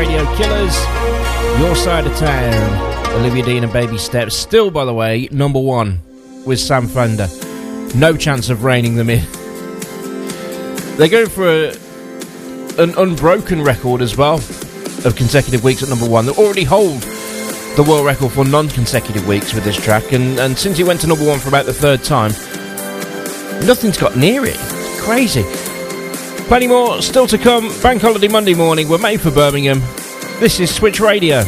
Radio Killers, Your Side of Town, Olivia Dean and Baby Steps. Still, by the way, number one with Sam Fender. No chance of reining them in. They're going for an unbroken record as well of consecutive weeks at number one. They already hold the world record for non-consecutive weeks with this track, and since he went to number one for about the third time, nothing's got near it. It's crazy. Plenty more still to come. Bank Holiday Monday morning. We're made for Birmingham. This is Switch Radio.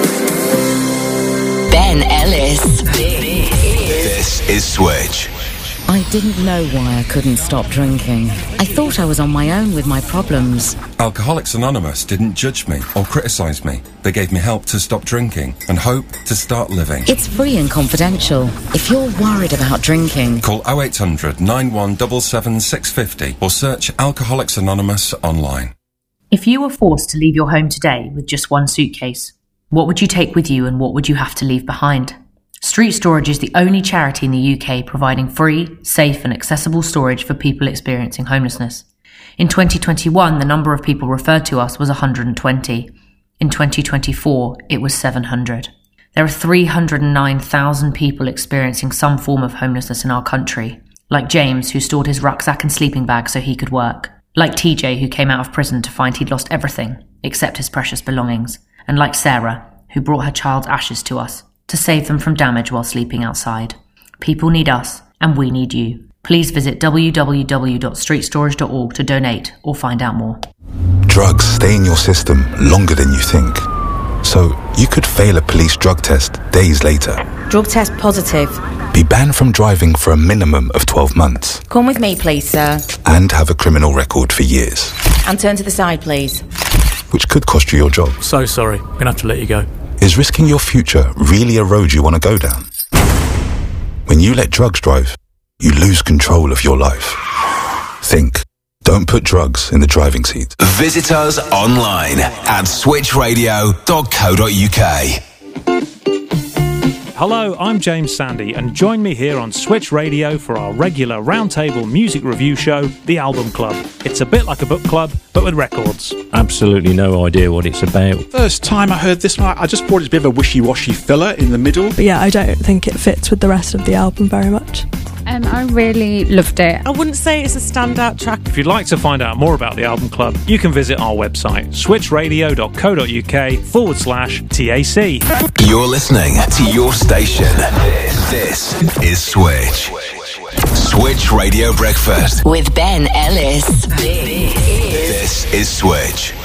Ben Ellis. This is Switch. I didn't know why I couldn't stop drinking. I thought I was on my own with my problems. Alcoholics Anonymous didn't judge me or criticise me. They gave me help to stop drinking and hope to start living. It's free and confidential. If you're worried about drinking, call 0800 9177 650 or search Alcoholics Anonymous online. If you were forced to leave your home today with just one suitcase, what would you take with you and what would you have to leave behind? Street Storage is the only charity in the UK providing free, safe and accessible storage for people experiencing homelessness. In 2021, the number of people referred to us was 120. In 2024, it was 700. There are 309,000 people experiencing some form of homelessness in our country, like James, who stored his rucksack and sleeping bag so he could work, like TJ, who came out of prison to find he'd lost everything except his precious belongings, and like Sarah, who brought her child's ashes to us to save them from damage while sleeping outside. People need us, and we need you. Please visit www.streetstorage.org to donate or find out more. Drugs stay in your system longer than you think. So you could fail a police drug test days later. Drug test positive. Be banned from driving for a minimum of 12 months. Come with me, please, sir. And have a criminal record for years. And turn to the side, please. Which could cost you your job. So sorry, I'm gonna have to let you go. Is risking your future really a road you want to go down? When you let drugs drive, you lose control of your life. Think. Don't put drugs in the driving seat. Visit us online at switchradio.co.uk. Hello, I'm James Sandy, and join me here on Switch Radio for our regular roundtable music review show, The Album Club. It's a bit like a book club, but with records. Absolutely no idea what it's about. First time I heard this one, I just thought it's a bit of a wishy-washy filler in the middle. But yeah, I don't think it fits with the rest of the album very much. I really loved it. I wouldn't say it's a standout track. If you'd like to find out more about The Album Club, you can visit our website, switchradio.co.uk/TAC. You're listening to your station. This is Switch. Switch Radio Breakfast with Ben Ellis. This is Switch.